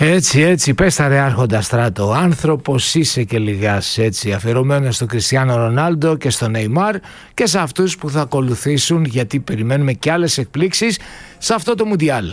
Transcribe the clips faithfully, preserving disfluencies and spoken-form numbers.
Έτσι, έτσι, πες τα ρε Άρχοντα Στράτο, άνθρωπος είσαι και λιγάς, έτσι, αφιερωμένο στο Κριστιάνο Ρονάλντο και στο Νεϊμάρ και σε αυτούς που θα ακολουθήσουν, γιατί περιμένουμε και άλλες εκπλήξεις σε αυτό το Μουντιάλ.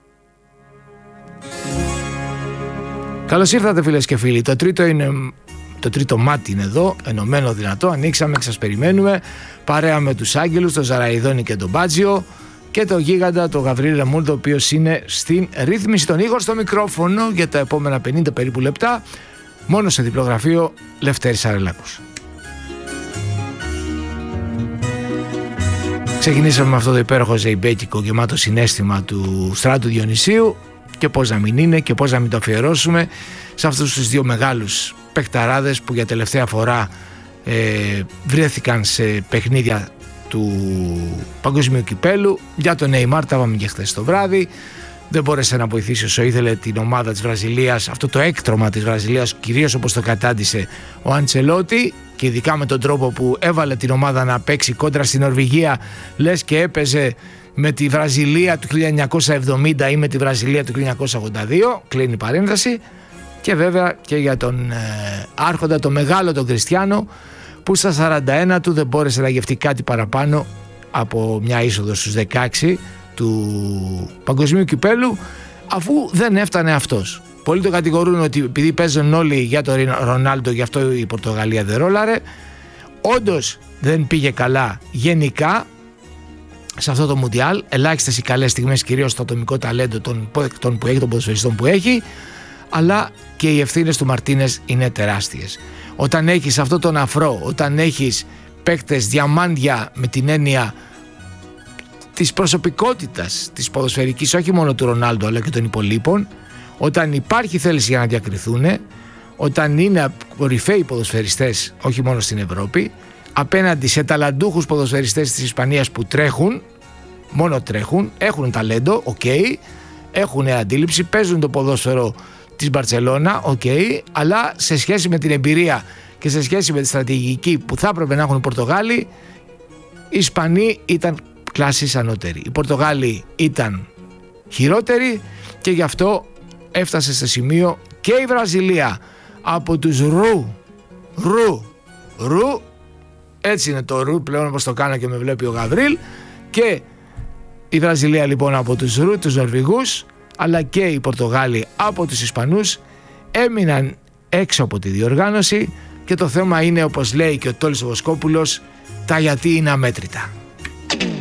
Καλώς ήρθατε φίλες και φίλοι, το τρίτο είναι... Το τρίτο μάτι είναι εδώ, ενωμένο δυνατό, ανοίξαμε και σας περιμένουμε, παρέα με τους Άγγελους, τον Ζαραϊδόνη και τον Μπάτζιο και το γίγαντα, τον Γαβρίλ Ρεμούλτο, ο οποίος είναι στην ρύθμιση, των Igor στο μικρόφωνο για τα επόμενα πενήντα περίπου λεπτά, μόνο σε διπλό γραφείο, Λευτέρης Αρελάκος. Ξεκινήσαμε με αυτό το υπέροχο ζεϊμπέκικο γεμάτο συναίσθημα του Στράτου Διονυσίου και πώς να μην είναι και πώς να μην το αφιερώσουμε σε αυτούς τους δύο μεγάλους παικταράδες που για τελευταία φορά ε, βρέθηκαν σε παιχνίδια του Παγκοσμίου Κυπέλου. Για τον Νεϊμάρ τα είπαμε και χθες το βράδυ, δεν μπόρεσε να βοηθήσει όσο ήθελε την ομάδα της Βραζιλίας, αυτό το έκτρωμα της Βραζιλίας, κυρίως όπως το κατάντησε ο Αντσελότη, και ειδικά με τον τρόπο που έβαλε την ομάδα να παίξει κόντρα στην Νορβηγία, λες και έπαιζε με τη Βραζιλία του χίλια εννιακόσια εβδομήντα ή με τη Βραζιλία του χίλια εννιακόσια ογδόντα δύο, κλείνει η παρένθεση. Και βέβαια και για τον ε, Άρχοντα, το μεγάλο τον Κριστιάνο, που στα σαράντα ένα του δεν μπόρεσε να γευτεί κάτι παραπάνω από μια είσοδο στους δεκαέξι του Παγκοσμίου Κυπέλου, αφού δεν έφτανε αυτός. Πολλοί το κατηγορούν ότι επειδή παίζουν όλοι για τον Ρονάλντο, γι' αυτό η Πορτογαλία δεν ρόλαρε. Όντως δεν πήγε καλά γενικά σε αυτό το Μουντιάλ, ελάχιστες οι καλές στιγμές, κυρίως στο ατομικό ταλέντο των, των που έχει, των ποδοσφαιριστών που έχει, αλλά και οι ευθύνες του Μαρτίνες είναι τεράστιες. Όταν έχεις αυτό τον αφρό, όταν έχεις παίκτες διαμάντια με την έννοια της προσωπικότητας της ποδοσφαιρικής, όχι μόνο του Ρονάλντο αλλά και των υπολείπων, όταν υπάρχει θέληση για να διακριθούν, όταν είναι κορυφαίοι ποδοσφαιριστές όχι μόνο στην Ευρώπη, απέναντι σε ταλαντούχους ποδοσφαιριστές της Ισπανίας που τρέχουν, μόνο τρέχουν, έχουν ταλέντο, οκ, okay, έχουν αντίληψη, παίζουν το ποδόσφαιρο της Μπαρτσελώνα, οκ, okay, αλλά σε σχέση με την εμπειρία και σε σχέση με τη στρατηγική που θα έπρεπε να έχουν οι Πορτογάλοι, οι Ισπανοί ήταν κλάσης ανώτεροι. Οι Πορτογάλοι ήταν χειρότεροι και γι' αυτό έφτασε σε σημείο και η Βραζιλία από τους ρου, ρου, ρου, έτσι είναι το ρου πλέον όπως το κάνω και με βλέπει ο Γαβρίλ, και η Βραζιλία λοιπόν από τους ρου, τους Νορβηγούς, αλλά και οι Πορτογάλοι από τους Ισπανούς έμειναν έξω από τη διοργάνωση, και το θέμα είναι, όπως λέει και ο Τόλης ο Βοσκόπουλος, τα γιατί είναι αμέτρητα.